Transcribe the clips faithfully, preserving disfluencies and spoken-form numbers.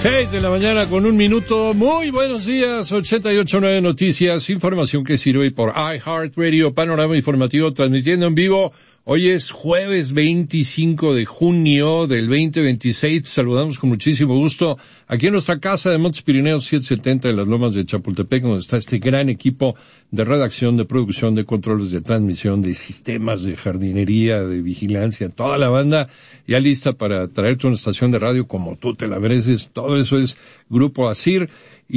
Seis de la mañana con un minuto. Muy buenos días. ochenta y ocho punto nueve Noticias. Información que sirve por iHeartRadio. Panorama informativo transmitiendo en vivo. Hoy es jueves veinticinco de junio del veinte veintiséis. Te saludamos con muchísimo gusto aquí en nuestra casa de Montes Pirineos setecientos setenta de las Lomas de Chapultepec, donde está este gran equipo de redacción, de producción, de controles de transmisión, de sistemas de jardinería, de vigilancia, toda la banda ya lista para traerte una estación de radio como tú te la mereces. Todo eso es Grupo Asir.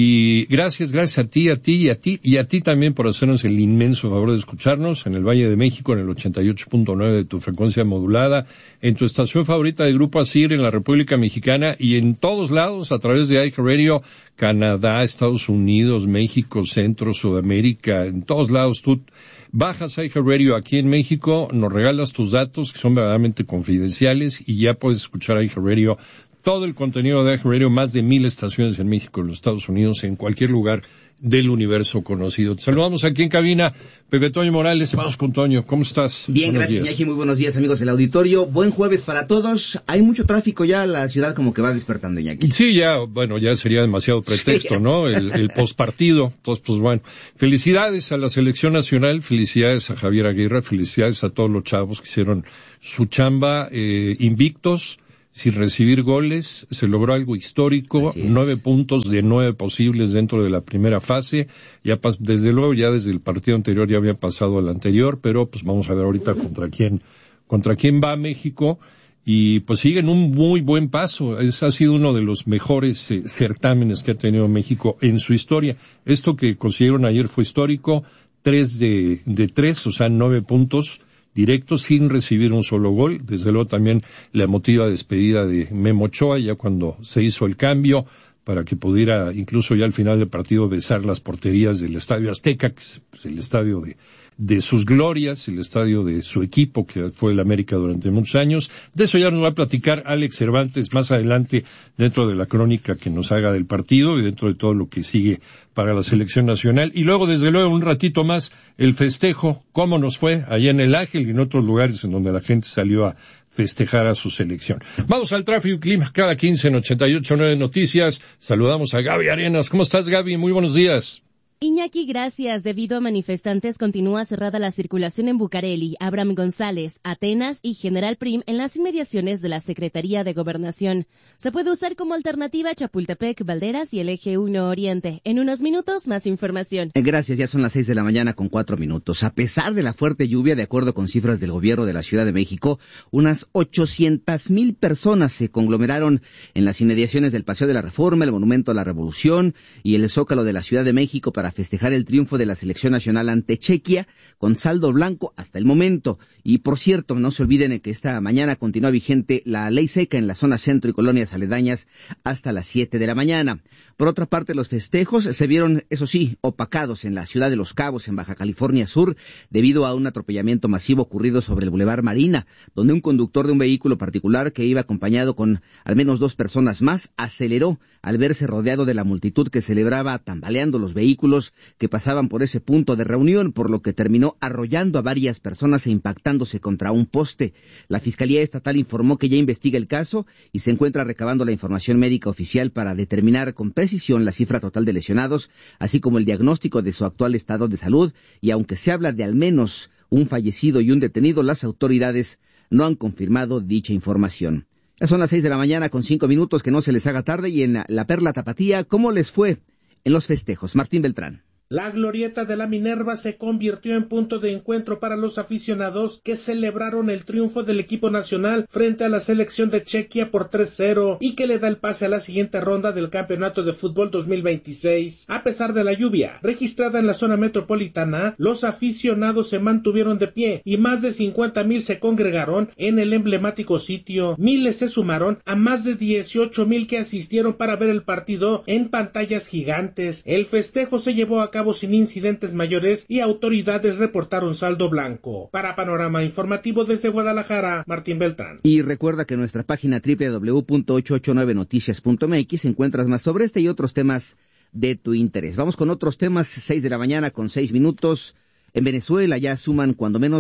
Y gracias, gracias a ti, a ti y a ti, y a ti también por hacernos el inmenso favor de escucharnos en el Valle de México, en el ochenta y ocho punto nueve de tu frecuencia modulada, en tu estación favorita de Grupo Asir en la República Mexicana y en todos lados a través de iHeartRadio, Canadá, Estados Unidos, México, Centro, Sudamérica, en todos lados. Tú bajas iHeartRadio aquí en México, nos regalas tus datos que son verdaderamente confidenciales y ya puedes escuchar iHeartRadio. Todo el contenido de iHeartRadio, más de mil estaciones en México, en los Estados Unidos, en cualquier lugar del universo conocido. Te saludamos aquí en cabina, Pepe Toño Morales. Vamos con Toño, ¿cómo estás? Bien, buenos gracias, Iñaki. Muy buenos días, amigos del auditorio. Buen jueves para todos. Hay mucho tráfico ya, la ciudad como que va despertando, Iñaki. Sí, ya, bueno, ya sería demasiado pretexto, sí. ¿no? El, el pospartido. Entonces, pues bueno, felicidades a la selección nacional, felicidades a Javier Aguirre, felicidades a todos los chavos que hicieron su chamba eh, invictos, sin recibir goles. Se logró algo histórico, nueve puntos de nueve posibles dentro de la primera fase. Ya pas, desde luego, ya desde el partido anterior ya había pasado al anterior, pero pues vamos a ver ahorita contra quién, contra quién va México. Y pues siguen un muy buen paso. Ese ha sido uno de los mejores eh, certámenes que ha tenido México en su historia. Esto que consiguieron ayer fue histórico, tres de, de tres, o sea, nueve puntos directo sin recibir un solo gol. Desde luego también la emotiva despedida de Memo Ochoa ya cuando se hizo el cambio para que pudiera incluso ya al final del partido besar las porterías del Estadio Azteca, que es pues, el estadio de, de sus glorias, el estadio de su equipo que fue el América durante muchos años. De eso ya nos va a platicar Alex Cervantes más adelante dentro de la crónica que nos haga del partido y dentro de todo lo que sigue para la selección nacional. Y luego, desde luego, un ratito más, el festejo, cómo nos fue allá en el Ángel y en otros lugares en donde la gente salió a festejar a su selección. Vamos al tráfico y clima, cada quince en ochenta y ocho punto nueve Noticias. Saludamos a Gaby Arenas. ¿Cómo estás, Gaby? Muy buenos días. Iñaki, gracias. Debido a manifestantes, continúa cerrada la circulación en Bucareli, Abraham González, Atenas y General Prim en las inmediaciones de la Secretaría de Gobernación. Se puede usar como alternativa Chapultepec, Valderas y el Eje uno Oriente. En unos minutos, más información. Gracias, ya son las seis de la mañana con cuatro minutos. A pesar de la fuerte lluvia, de acuerdo con cifras del gobierno de la Ciudad de México, unas ochocientas mil personas se conglomeraron en las inmediaciones del Paseo de la Reforma, el Monumento a la Revolución y el Zócalo de la Ciudad de México para festejar el triunfo de la selección nacional ante Chequia con saldo blanco hasta el momento. Y por cierto, no se olviden que esta mañana continúa vigente la ley seca en la zona centro y colonias aledañas hasta las siete de la mañana. Por otra parte, los festejos se vieron, eso sí, opacados en la ciudad de Los Cabos, en Baja California Sur, debido a un atropellamiento masivo ocurrido sobre el Boulevard Marina, donde un conductor de un vehículo particular que iba acompañado con al menos dos personas más aceleró al verse rodeado de la multitud que celebraba tambaleando los vehículos que pasaban por ese punto de reunión, por lo que terminó arrollando a varias personas e impactándose contra un poste. La Fiscalía Estatal informó que ya investiga el caso y se encuentra recabando la información médica oficial para determinar con precisión la cifra total de lesionados, así como el diagnóstico de su actual estado de salud, y aunque se habla de al menos un fallecido y un detenido, las autoridades no han confirmado dicha información. Ya son las seis de la mañana con cinco minutos, que no se les haga tarde, y en la Perla Tapatía, ¿cómo les fue en los festejos? Martín Beltrán. La glorieta de la Minerva se convirtió en punto de encuentro para los aficionados que celebraron el triunfo del equipo nacional frente a la selección de Chequia por tres cero y que le da el pase a la siguiente ronda del Campeonato de Fútbol dos mil veintiséis. A pesar de la lluvia registrada en la zona metropolitana, los aficionados se mantuvieron de pie y más de cincuenta mil se congregaron en el emblemático sitio. Miles se sumaron a más de dieciocho mil que asistieron para ver el partido en pantallas gigantes. El festejo se llevó a cabo sin incidentes mayores y autoridades reportaron saldo blanco. Para Panorama Informativo desde Guadalajara, Martín Beltrán. Y recuerda que en nuestra página doble u doble u doble u punto ochocientos ochenta y nueve noticias punto m x encuentras más sobre este y otros temas de tu interés. Vamos con otros temas, seis de la mañana con seis minutos. En Venezuela ya suman cuando menos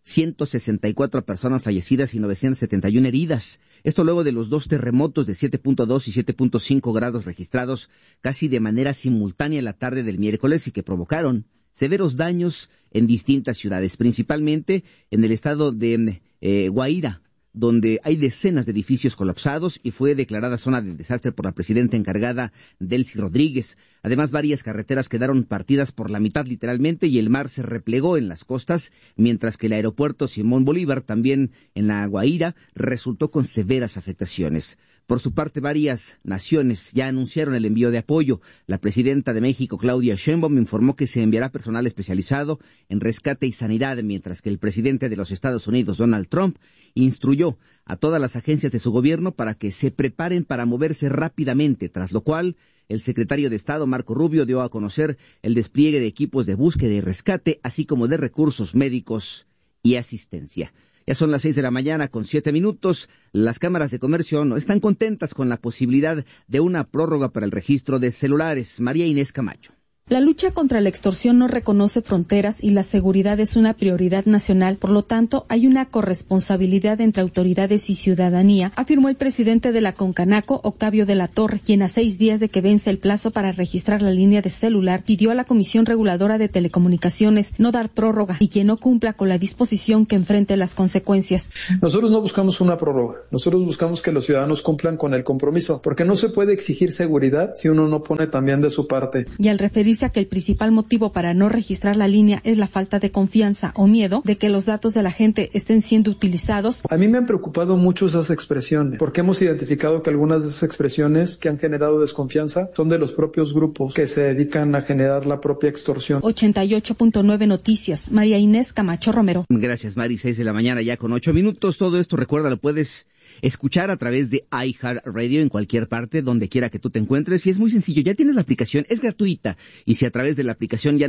ciento sesenta y cuatro personas fallecidas y novecientas setenta y una heridas. Esto luego de los dos terremotos de siete punto dos y siete punto cinco grados registrados casi de manera simultánea la tarde del miércoles y que provocaron severos daños en distintas ciudades, principalmente en el estado de eh, Guaira, donde hay decenas de edificios colapsados y fue declarada zona de desastre por la presidenta encargada, Delcy Rodríguez. Además, varias carreteras quedaron partidas por la mitad literalmente y el mar se replegó en las costas, mientras que el aeropuerto Simón Bolívar, también en la Guaira, resultó con severas afectaciones. Por su parte, varias naciones ya anunciaron el envío de apoyo. La presidenta de México, Claudia Sheinbaum, informó que se enviará personal especializado en rescate y sanidad, mientras que el presidente de los Estados Unidos, Donald Trump, instruyó a todas las agencias de su gobierno para que se preparen para moverse rápidamente, tras lo cual el secretario de Estado, Marco Rubio, dio a conocer el despliegue de equipos de búsqueda y rescate, así como de recursos médicos y asistencia. Ya son las seis de la mañana con siete minutos. Las cámaras de comercio no están contentas con la posibilidad de una prórroga para el registro de celulares. María Inés Camacho. La lucha contra la extorsión no reconoce fronteras y la seguridad es una prioridad nacional. Por lo tanto, hay una corresponsabilidad entre autoridades y ciudadanía, afirmó el presidente de la Concanaco, Octavio de la Torre, quien a seis días de que vence el plazo para registrar la línea de celular, pidió a la Comisión Reguladora de Telecomunicaciones no dar prórroga y quien no cumpla con la disposición que enfrente las consecuencias. Nosotros no buscamos una prórroga, nosotros buscamos que los ciudadanos cumplan con el compromiso, porque no se puede exigir seguridad si uno no pone también de su parte. Y al referirse a que el principal motivo para no registrar la línea es la falta de confianza o miedo de que los datos de la gente estén siendo utilizados. A mí me han preocupado mucho esas expresiones, porque hemos identificado que algunas de esas expresiones que han generado desconfianza son de los propios grupos que se dedican a generar la propia extorsión. ochenta y ocho punto nueve Noticias, María Inés Camacho Romero. Gracias, Mari. Seis de la mañana ya con ocho minutos. Todo esto, recuerda, lo puedes escuchar a través de iHeartRadio en cualquier parte, donde quiera que tú te encuentres. Y es muy sencillo, ya tienes la aplicación, es gratuita. Y si a través de la aplicación ya